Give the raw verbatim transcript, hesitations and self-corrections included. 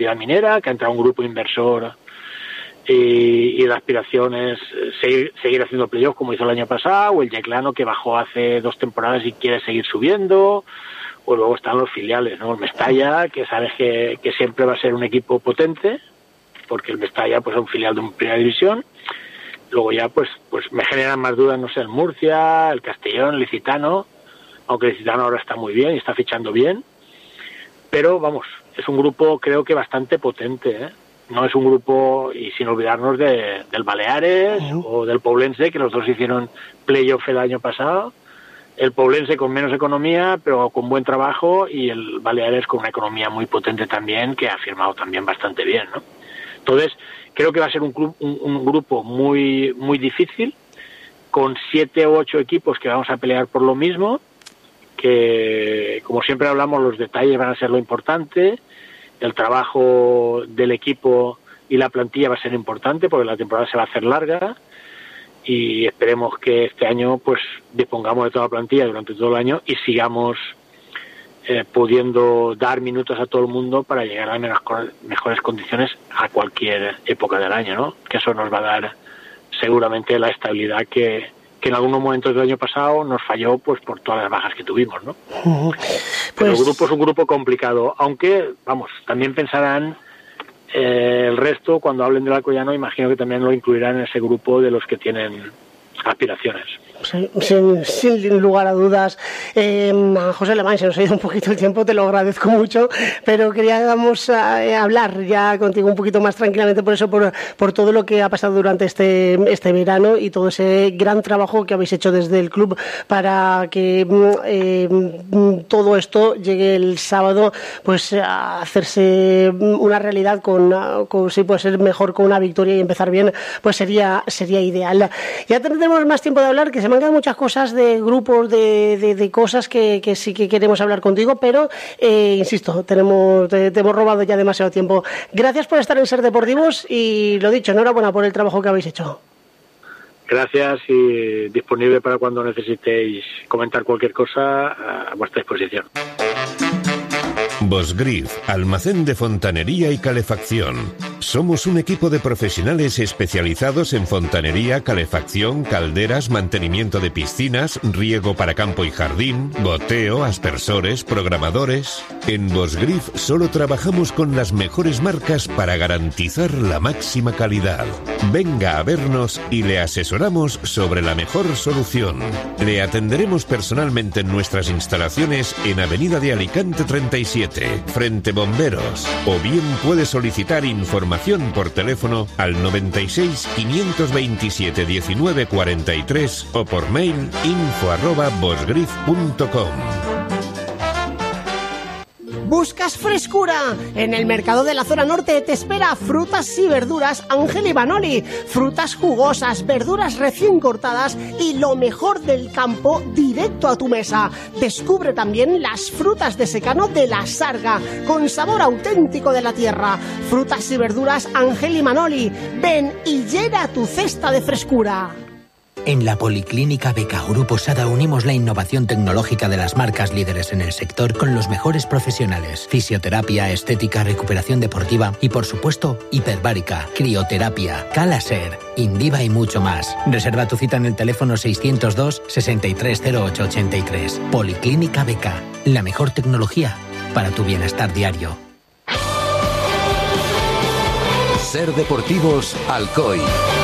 actividad minera, que ha entrado un grupo inversor y, y la aspiración es seguir, seguir haciendo playoff como hizo el año pasado, o el Yeclano, que bajó hace dos temporadas y quiere seguir subiendo, o luego están los filiales, ¿no? El Mestalla, que sabes que, que siempre va a ser un equipo potente, porque el Mestalla pues es un filial de una primera división. Luego ya pues pues me generan más dudas, no sé, el Murcia, el Castellón, el Licitano, aunque el Licitano ahora está muy bien y está fichando bien, pero vamos, es un grupo creo que bastante potente, ¿eh? No es un grupo, y sin olvidarnos de, del Baleares uh-huh. o del Poblense, que los dos hicieron playoff el año pasado, el Poblense con menos economía pero con buen trabajo, y el Baleares con una economía muy potente también, que ha firmado también bastante bien, ¿no? Entonces creo que va a ser un, club, un, un grupo muy muy difícil, con siete u ocho equipos que vamos a pelear por lo mismo, que como siempre hablamos, los detalles van a ser lo importante, el trabajo del equipo y la plantilla va a ser importante porque la temporada se va a hacer larga, y esperemos que este año pues dispongamos de toda la plantilla durante todo el año y sigamos Eh, pudiendo dar minutos a todo el mundo para llegar a las mejores condiciones a cualquier época del año, ¿no? Que eso nos va a dar seguramente la estabilidad que, que en algunos momentos del año pasado nos falló pues por todas las bajas que tuvimos, ¿no? Uh-huh. Pues... Pero el grupo es un grupo complicado, aunque, vamos, también pensarán eh, el resto, cuando hablen del Alcoyano, imagino que también lo incluirán en ese grupo de los que tienen aspiraciones. Sí, sin, sin lugar a dudas. Eh, José Alemán, se nos ha ido un poquito el tiempo, te lo agradezco mucho, pero queríamos eh, hablar ya contigo un poquito más tranquilamente, por eso, por, por todo lo que ha pasado durante este, este verano y todo ese gran trabajo que habéis hecho desde el club para que eh, todo esto llegue el sábado pues a hacerse una realidad con, con si puede ser mejor con una victoria y empezar bien, pues sería, sería ideal. Ya tendremos más tiempo de hablar, que se me han quedado muchas cosas de grupos, de, de, de cosas que, que sí que queremos hablar contigo, pero eh, insisto, tenemos, te, te hemos robado ya demasiado tiempo. Gracias por estar en Ser Deportivos y lo dicho, enhorabuena por el trabajo que habéis hecho. Gracias, y disponible para cuando necesitéis comentar cualquier cosa, a vuestra disposición. Bosgrif, almacén de fontanería y calefacción. Somos un equipo de profesionales especializados en fontanería, calefacción, calderas, mantenimiento de piscinas, riego para campo y jardín, goteo, aspersores, programadores. En Bosgrif solo trabajamos con las mejores marcas para garantizar la máxima calidad. Venga a vernos y le asesoramos sobre la mejor solución. Le atenderemos personalmente en nuestras instalaciones en Avenida de Alicante treinta y siete. Frente Bomberos, o bien puede solicitar información por teléfono al noventa y seis, quinientos veintisiete, diecinueve cuarenta y tres o por mail info arroba bosgrif punto com. ¿Buscas frescura? En el mercado de la zona norte te espera Frutas y Verduras Ángel Ivanoli. Frutas jugosas, verduras recién cortadas y lo mejor del campo directo a tu mesa. Descubre también las frutas de secano de la Sarga, con sabor auténtico de la tierra. Frutas y Verduras Ángel Ivanoli. Ven y llena tu cesta de frescura. En la Policlínica Beca Grupo Sada unimos la innovación tecnológica de las marcas líderes en el sector con los mejores profesionales. Fisioterapia, estética, recuperación deportiva y, por supuesto, hiperbárica, crioterapia, Calaser, Indiva y mucho más. Reserva tu cita en el teléfono seiscientos dos, sesenta y tres cero ocho ochenta y tres. Policlínica Beca, la mejor tecnología para tu bienestar diario. Ser Deportivos Alcoy.